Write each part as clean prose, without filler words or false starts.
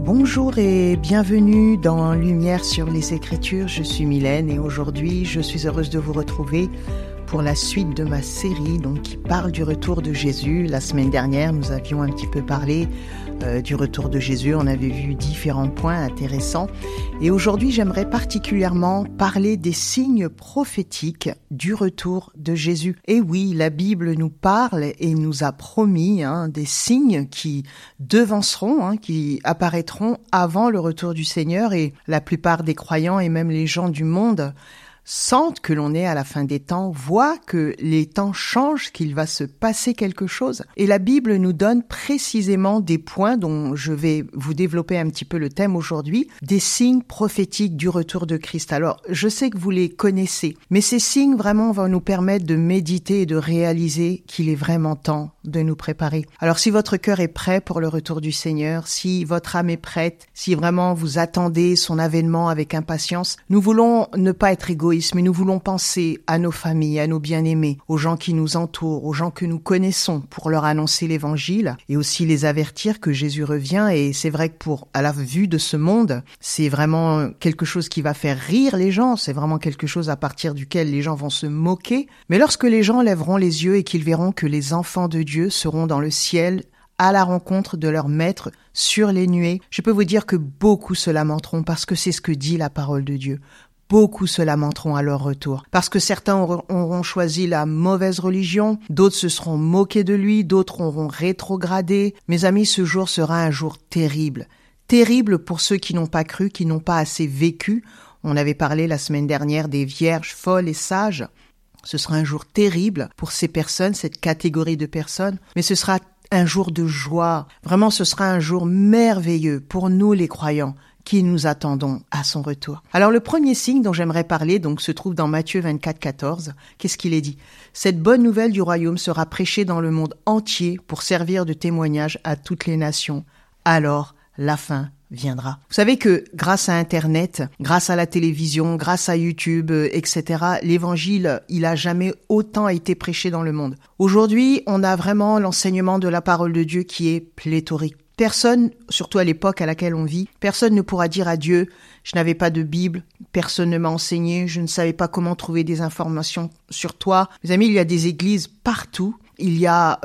Bonjour et bienvenue dans Lumière sur les Écritures. Je suis Mylène et aujourd'hui je suis heureuse de vous retrouver pour la suite de ma série qui parle du retour de Jésus. La semaine dernière, nous avions un petit peu parlé du retour de Jésus. On avait vu différents points intéressants. Et aujourd'hui, j'aimerais particulièrement parler des signes prophétiques du retour de Jésus. Et oui, la Bible nous parle et nous a promis des signes qui devanceront, qui apparaîtront avant le retour du Seigneur. Et la plupart des croyants et même les gens du monde sentent que l'on est à la fin des temps, voient que les temps changent, qu'il va se passer quelque chose. Et la Bible nous donne précisément des points dont je vais vous développer un petit peu le thème aujourd'hui, des signes prophétiques du retour de Christ. Alors, je sais que vous les connaissez, mais ces signes vraiment vont nous permettre de méditer et de réaliser qu'il est vraiment temps de nous préparer. Alors, si votre cœur est prêt pour le retour du Seigneur, si votre âme est prête, si vraiment vous attendez son avènement avec impatience, nous voulons ne pas être égoïstes, mais nous voulons penser à nos familles, à nos bien-aimés, aux gens qui nous entourent, aux gens que nous connaissons pour leur annoncer l'évangile et aussi les avertir que Jésus revient. Et c'est vrai que à la vue de ce monde, c'est vraiment quelque chose qui va faire rire les gens, c'est vraiment quelque chose à partir duquel les gens vont se moquer. Mais lorsque les gens lèveront les yeux et qu'ils verront que les enfants de Dieu seront dans le ciel, à la rencontre de leur maître sur les nuées, je peux vous dire que beaucoup se lamenteront parce que c'est ce que dit la parole de Dieu. Beaucoup se lamenteront à leur retour, parce que certains auront choisi la mauvaise religion, d'autres se seront moqués de lui, d'autres auront rétrogradé. Mes amis, ce jour sera un jour terrible. Terrible pour ceux qui n'ont pas cru, qui n'ont pas assez vécu. On avait parlé la semaine dernière des vierges folles et sages. Ce sera un jour terrible pour ces personnes, cette catégorie de personnes, mais ce sera un jour de joie. Vraiment, ce sera un jour merveilleux pour nous les croyants, qui nous attendons à son retour. Alors le premier signe dont j'aimerais parler se trouve dans Matthieu 24, 14. Qu'est-ce qu'il est dit ? Cette bonne nouvelle du royaume sera prêchée dans le monde entier pour servir de témoignage à toutes les nations. Alors la fin viendra. Vous savez que grâce à Internet, grâce à la télévision, grâce à YouTube, etc., l'évangile, il a jamais autant été prêché dans le monde. Aujourd'hui, on a vraiment l'enseignement de la parole de Dieu qui est pléthorique. Personne, surtout à l'époque à laquelle on vit, personne ne pourra dire à Dieu « Je n'avais pas de Bible, personne ne m'a enseigné, je ne savais pas comment trouver des informations sur toi. » Mes amis, il y a des églises partout. Il y a,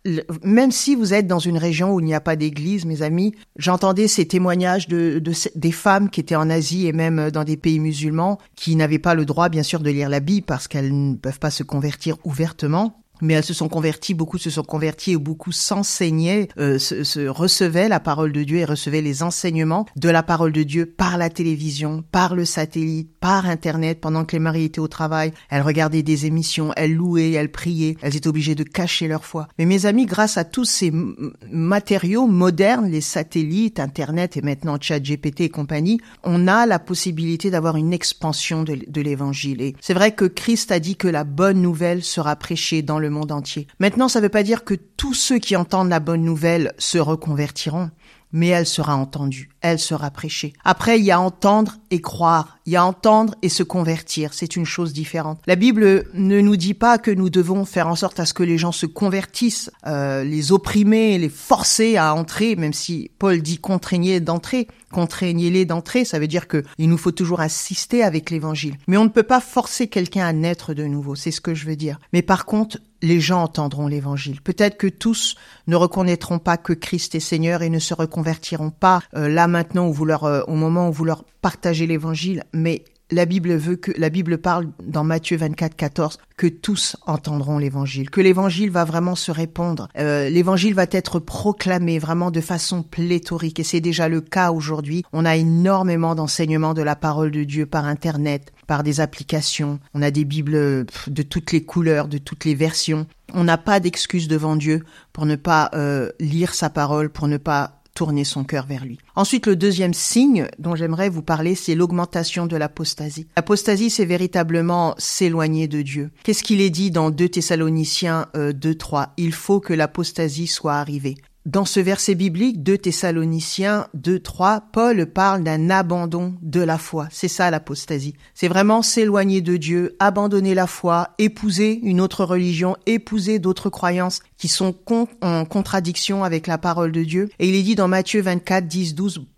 même si vous êtes dans une région où il n'y a pas d'église, mes amis, j'entendais ces témoignages des femmes qui étaient en Asie et même dans des pays musulmans qui n'avaient pas le droit, bien sûr, de lire la Bible parce qu'elles ne peuvent pas se convertir ouvertement. Mais elles se sont converties, beaucoup se sont converties et beaucoup s'enseignaient, recevaient la parole de Dieu et recevaient les enseignements de la parole de Dieu par la télévision, par le satellite, par Internet. Pendant que les maris étaient au travail, elles regardaient des émissions, elles louaient, elles priaient, elles étaient obligées de cacher leur foi. Mais mes amis, grâce à tous ces matériaux modernes, les satellites, Internet et maintenant ChatGPT et compagnie, on a la possibilité d'avoir une expansion de l'évangile. Et c'est vrai que Christ a dit que la bonne nouvelle sera prêchée dans le monde entier. Maintenant, ça ne veut pas dire que tous ceux qui entendent la bonne nouvelle se reconvertiront, mais elle sera entendue, elle sera prêchée. Après, il y a entendre et croire, il y a entendre et se convertir, c'est une chose différente. La Bible ne nous dit pas que nous devons faire en sorte à ce que les gens se convertissent, les opprimer, les forcer à entrer, même si Paul dit contraignez-les d'entrer, ça veut dire que il nous faut toujours insister avec l'évangile. Mais on ne peut pas forcer quelqu'un à naître de nouveau, c'est ce que je veux dire. Mais par contre, les gens entendront l'évangile. Peut-être que tous ne reconnaîtront pas que Christ est Seigneur et ne se reconvertiront pas là maintenant au moment où vous leur partagez l'évangile, mais la Bible parle dans Matthieu 24, 14 que tous entendront l'évangile, que l'évangile va vraiment se répandre. L'évangile va être proclamé vraiment de façon pléthorique et c'est déjà le cas aujourd'hui. On a énormément d'enseignements de la parole de Dieu par Internet, par des applications. On a des Bibles de toutes les couleurs, de toutes les versions. On n'a pas d'excuse devant Dieu pour ne pas lire sa parole, pour ne pas tourner son cœur vers lui. Ensuite, le deuxième signe dont j'aimerais vous parler, c'est l'augmentation de l'apostasie. L'apostasie, c'est véritablement s'éloigner de Dieu. Qu'est-ce qu'il est dit dans 2 Thessaloniciens 2:3 ? Il faut que l'apostasie soit arrivée. Dans ce verset biblique, 2 Thessaloniciens 2:3, Paul parle d'un abandon de la foi. C'est ça l'apostasie. C'est vraiment s'éloigner de Dieu, abandonner la foi, épouser une autre religion, épouser d'autres croyances qui sont en contradiction avec la parole de Dieu. Et il est dit dans Matthieu 24, 10, 12,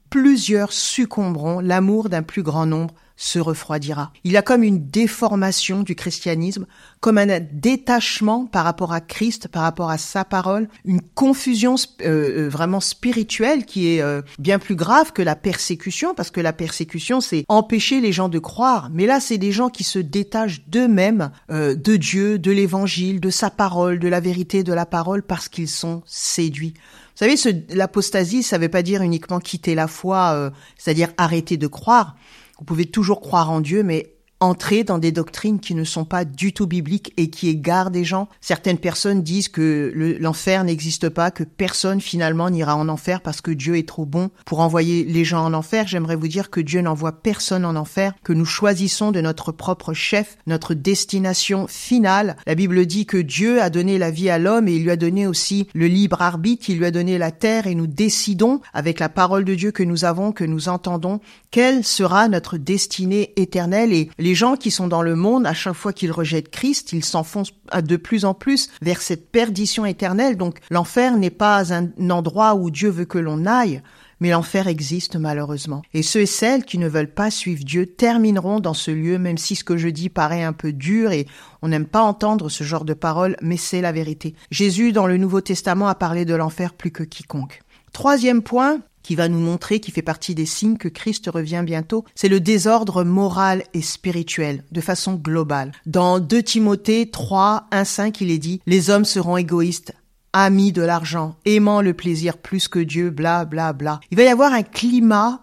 plusieurs succomberont, l'amour d'un plus grand nombre se refroidira. Il y a comme une déformation du christianisme, comme un détachement par rapport à Christ, par rapport à sa parole, une confusion vraiment spirituelle qui est bien plus grave que la persécution, parce que la persécution, c'est empêcher les gens de croire. Mais là, c'est des gens qui se détachent d'eux-mêmes, de Dieu, de l'évangile, de sa parole, de la vérité de la parole, parce qu'ils sont séduits. Vous savez, l'apostasie, ça ne veut pas dire uniquement quitter la foi, c'est-à-dire arrêter de croire. Vous pouvez toujours croire en Dieu, mais entrer dans des doctrines qui ne sont pas du tout bibliques et qui égarent des gens. Certaines personnes disent que l'enfer n'existe pas, que personne finalement n'ira en enfer parce que Dieu est trop bon pour envoyer les gens en enfer. J'aimerais vous dire que Dieu n'envoie personne en enfer, que nous choisissons de notre propre chef, notre destination finale. La Bible dit que Dieu a donné la vie à l'homme et il lui a donné aussi le libre arbitre, il lui a donné la terre et nous décidons avec la parole de Dieu que nous avons, que nous entendons, quelle sera notre destinée éternelle. Et les gens qui sont dans le monde, à chaque fois qu'ils rejettent Christ, ils s'enfoncent de plus en plus vers cette perdition éternelle. Donc l'enfer n'est pas un endroit où Dieu veut que l'on aille, mais l'enfer existe malheureusement. Et ceux et celles qui ne veulent pas suivre Dieu termineront dans ce lieu, même si ce que je dis paraît un peu dur et on n'aime pas entendre ce genre de paroles, mais c'est la vérité. Jésus, dans le Nouveau Testament, a parlé de l'enfer plus que quiconque. Troisième point, qui va nous montrer, qui fait partie des signes que Christ revient bientôt, c'est le désordre moral et spirituel, de façon globale. Dans 2 Timothée 3, 1-5, il est dit « Les hommes seront égoïstes, amis de l'argent, aimant le plaisir plus que Dieu, bla bla bla ». Il va y avoir un climat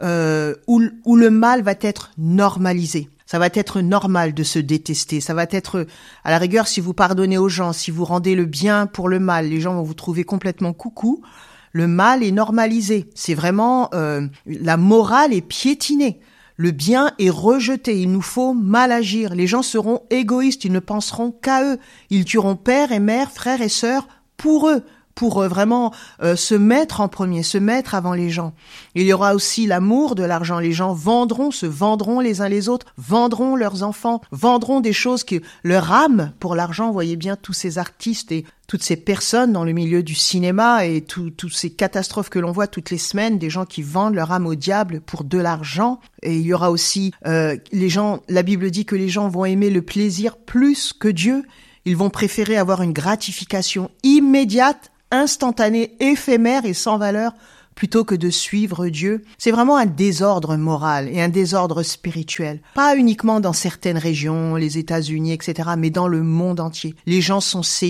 où le mal va être normalisé. Ça va être normal de se détester. Ça va être, à la rigueur, si vous pardonnez aux gens, si vous rendez le bien pour le mal, les gens vont vous trouver complètement coucou. Le mal est normalisé. C'est vraiment, la morale est piétinée. Le bien est rejeté. Il nous faut mal agir. Les gens seront égoïstes. Ils ne penseront qu'à eux. Ils tueront père et mère, frères et sœurs pour eux. Pour vraiment se mettre en premier, se mettre avant les gens. Il y aura aussi l'amour de l'argent. Les gens se vendront les uns les autres, vendront leurs enfants, vendront des choses que leur âme pour l'argent. Vous voyez bien tous ces artistes et toutes ces personnes dans le milieu du cinéma et toutes ces catastrophes que l'on voit toutes les semaines, des gens qui vendent leur âme au diable pour de l'argent. Et il y aura aussi les gens, la Bible dit que les gens vont aimer le plaisir plus que Dieu. Ils vont préférer avoir une gratification immédiate, instantané, éphémère et sans valeur, plutôt que de suivre Dieu. C'est vraiment un désordre moral et un désordre spirituel. Pas uniquement dans certaines régions, les États-Unis, etc., mais dans le monde entier. Les gens sont séduits